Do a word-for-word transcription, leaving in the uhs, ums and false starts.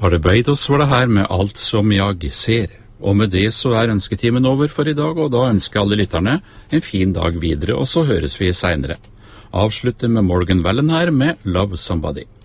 Arbeidos var det her med Alt som jeg ser. Og med det så er ønsketimen over for i dag, og da ønsker alle lytterne en fin dag videre, og så høres vi senere. Avslutter med Morgan Wallen her med Love Somebody.